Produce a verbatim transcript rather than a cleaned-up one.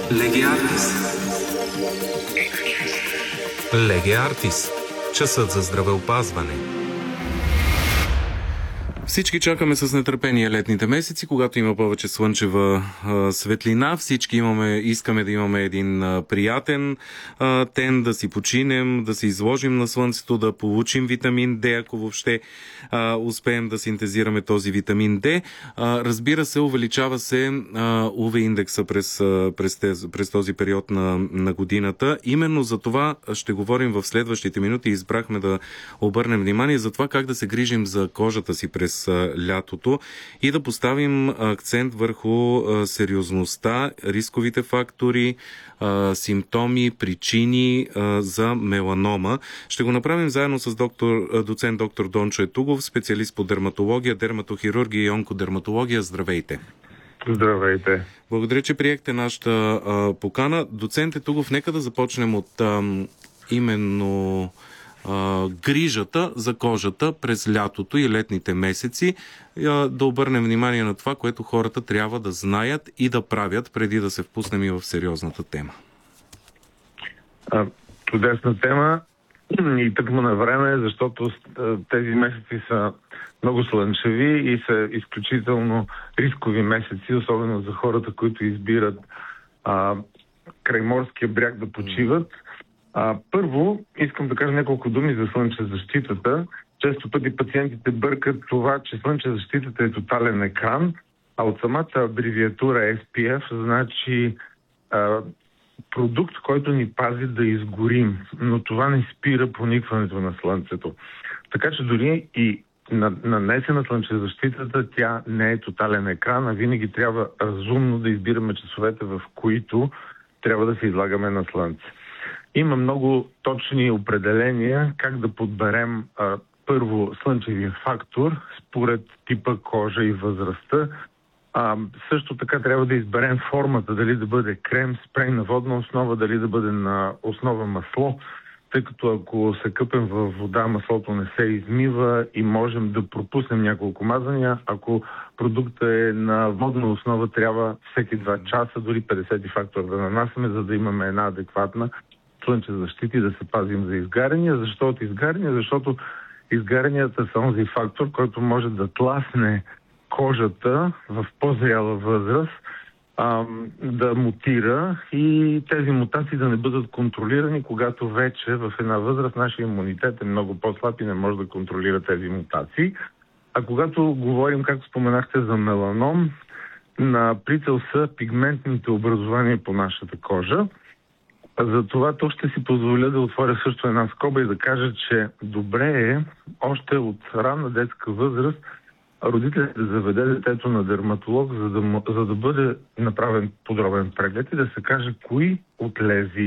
Леге Артис. Леге Артис. Часът за здравеопазване. Всички чакаме с нетърпение летните месеци, когато има повече слънчева а, светлина. Всички имаме, искаме да имаме един а, приятен а, тен, да си починем, да се изложим на слънцето, да получим витамин Д, ако въобще а, успеем да синтезираме този витамин Д. А, разбира се, увеличава се а, ю ви индекса през, а, през, тез, през този период на, на годината. Именно за това ще говорим в следващите минути. Избрахме да обърнем внимание за това как да се грижим за кожата си през лятото и да поставим акцент върху сериозността, рисковите фактори, симптоми, причини за меланома. Ще го направим заедно с доктор, доцент доктор Дончо Етугов, специалист по дерматология, дерматохирургия и онкодерматология. Здравейте! Здравейте! Благодаря, че приехте нашата а, покана. Доцент Етугов, нека да започнем от а, именно грижата за кожата през лятото и летните месеци, да обърнем внимание на това, което хората трябва да знаят и да правят, преди да се впуснем и в сериозната тема. А, чудесна тема и тъкмо на време, защото тези месеци са много слънчеви и са изключително рискови месеци, особено за хората, които избират а, крайморския бряг да почиват. А, първо, искам да кажа няколко думи за слънчезащитата. Често пъти пациентите бъркат това, че слънчезащитата е тотален екран, а от самата абревиатура ес пи еф значи а, продукт, който ни пази да изгорим, но това не спира проникването на слънцето. Така че дори и нанесена слънчезащитата, тя не е тотален екран, а винаги трябва разумно да избираме часовете, в които трябва да се излагаме на слънце. Има много точни определения как да подберем а, първо слънчевия фактор според типа кожа и възрастта. А, също така трябва да изберем формата, дали да бъде крем, спрей на водна основа, дали да бъде на основа масло, тъй като ако се къпем във вода, маслото не се измива и можем да пропуснем няколко мазания. Ако продуктът е на водна основа, трябва всеки два часа, дори петдесет фактор да нанасяме, за да имаме една адекватна слънчезащита и да се пазим за изгаряния. Защо от изгаряния? Защото изгарянията са онзи фактор, който може да тласне кожата в по-зряла възраст, а, да мутира и тези мутации да не бъдат контролирани, когато вече в една възраст нашия имунитет е много по-слаб и не може да контролира тези мутации. А когато говорим, както споменахте, за меланом, на прицел са пигментните образования по нашата кожа. Затова тук ще си позволя да отворя също една скоба и да кажа, че добре е още от ранна детска възраст родителят да заведе детето на дерматолог, за да, за да бъде направен подробен преглед и да се каже кои от лезии